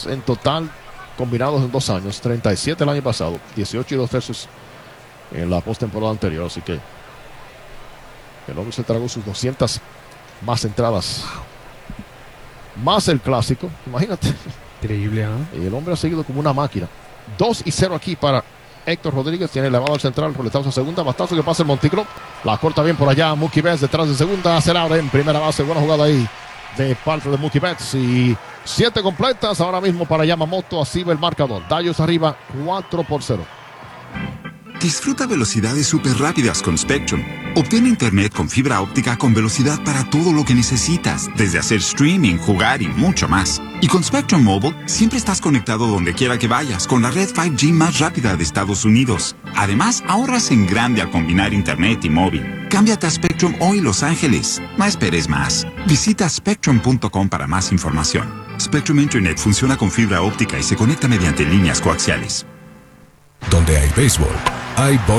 ponches en total combinados en 2 años, 37 el año pasado, 18 y 2 tercios en la postemporada anterior. Así que el hombre se tragó sus 200 más entradas, más el clásico, imagínate. Increíble, Y el hombre ha seguido como una máquina. 2-0 aquí para Héctor Rodríguez. Tiene elevado al central, roletazo a segunda, bastazo que pasa el Monticro. La corta bien por allá Mookie Betts detrás de segunda. Acelera en primera base. Buena jugada ahí de parte de Mookie Betts. Y 7 completas ahora mismo para Yamamoto. Así va el marcador. Dodgers arriba 4-0. Disfruta velocidades súper rápidas con Spectrum. Obtén internet con fibra óptica con velocidad para todo lo que necesitas, desde hacer streaming, jugar y mucho más. Y con Spectrum Mobile, siempre estás conectado donde quiera que vayas con la red 5G más rápida de Estados Unidos. Además, ahorras en grande al combinar internet y móvil. Cámbiate a Spectrum hoy, Los Ángeles. No esperes más. Visita spectrum.com para más información. Spectrum Internet funciona con fibra óptica y se conecta mediante líneas coaxiales. Donde hay béisbol, hay